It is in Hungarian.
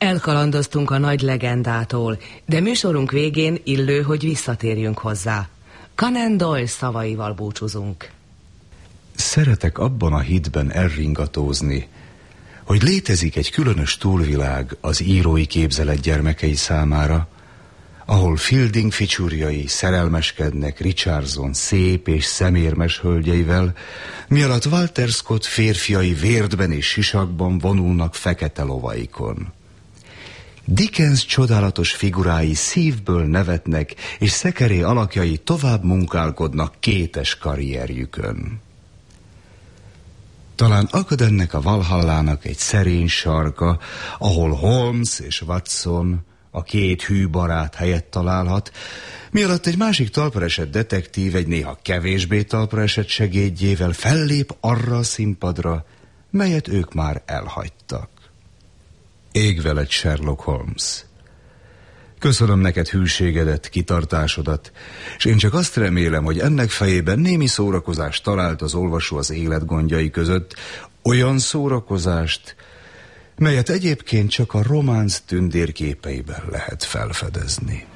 Elkalandoztunk a nagy legendától, de műsorunk végén illő, hogy visszatérjünk hozzá. Conan Doyle szavaival búcsúzunk. Szeretek abban a hitben elringatózni, hogy létezik egy különös túlvilág az írói képzelet gyermekei számára, ahol Fielding ficsúrjai szerelmeskednek Richardson szép és szemérmes hölgyeivel, mi alatt Walter Scott férfiai vérdben és sisakban vonulnak fekete lovaikon. Dickens csodálatos figurái szívből nevetnek, és szekeré alakjai tovább munkálkodnak kétes karrierjükön. Talán akad ennek a Valhallának egy szerény sarka, ahol Holmes és Watson, a két hű barát helyet találhat, mi alatt egy másik talpra esett detektív egy néha kevésbé talpra esett segédjével fellép arra a színpadra, melyet ők már elhagytak. Ég veled, Sherlock Holmes! Köszönöm neked hűségedet, kitartásodat, és én csak azt remélem, hogy ennek fejében némi szórakozást talált az olvasó az élet gondjai között, olyan szórakozást, melyet egyébként csak a románc tündérképeiben lehet felfedezni.